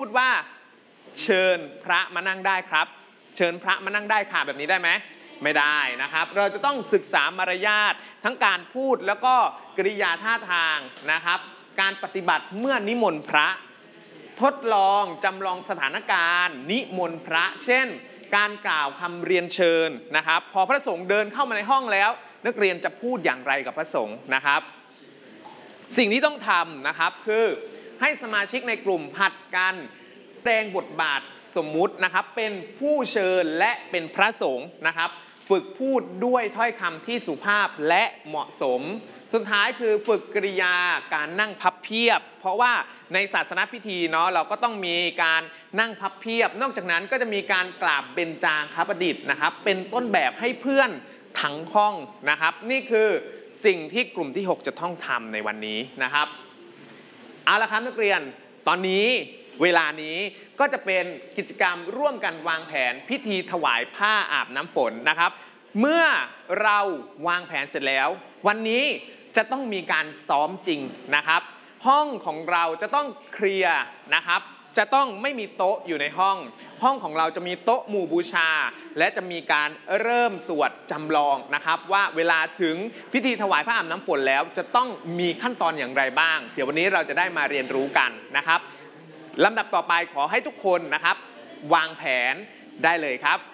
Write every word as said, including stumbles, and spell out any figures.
ว่าเชิญพระมานั่งได้ครับเชิญพระมานั่งได้ค่ะแบบนี้ได้ไหมไม่ได้นะครับเราจะต้องศึกษามารยาททั้งการพูดแล้วก็กริยาท่าทางนะครับการปฏิบัติเมื่อนิมนต์พระทดลองจำลองสถานการณ์นิมนต์พระเช่นการกล่าวคำเรียนเชิญนะครับพอพระสงฆ์เดินเข้ามาในห้องแล้วนักเรียนจะพูดอย่างไรกับพระสงฆ์นะครับสิ่งที่ต้องทำนะครับคือให้สมาชิกในกลุ่มผัดกันแสดงบทบาทสมมุตินะครับเป็นผู้เชิญและเป็นพระสงฆ์นะครับฝึกพูดด้วยถ้อยคำที่สุภาพและเหมาะสมสุดท้ายคือฝึกกริยาการนั่งพับเพียบเพราะว่าในศาสนพิธีเนาะเราก็ต้องมีการนั่งพับเพียบนอกจากนั้นก็จะมีการกราบเบญจางคประดิษฐ์นะครับเป็นต้นแบบให้เพื่อนทั้งห้องนะครับนี่คือสิ่งที่กลุ่มที่หกจะต้องทำในวันนี้นะครับเอาละครับนักเรียนตอนนี้เวลานี้ก็จะเป็นกิจกรรมร่วมกันวางแผนพิธีถวายผ้าอาบน้ำฝนนะครับเมื่อเราวางแผนเสร็จแล้ววันนี้จะต้องมีการซ้อมจริงนะครับห้องของเราจะต้องเคลียร์นะครับจะต้องไม่มีโต๊ะอยู่ในห้องห้องของเราจะมีโต๊ะหมู่บูชาและจะมีการเริ่มสวดจำลองนะครับว่าเวลาถึงพิธีถวายผ้าอาบน้ำฝนแล้วจะต้องมีขั้นตอนอย่างไรบ้างเดี๋ยววันนี้เราจะได้มาเรียนรู้กันนะครับลำดับต่อไปขอให้ทุกคนนะครับวางแผนได้เลยครับ